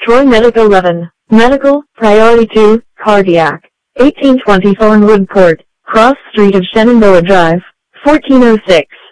Troy Medical 11. Medical, Priority 2, Cardiac. 1820 Thornwood Court, Cross Street of Shenandoah Drive, 1406.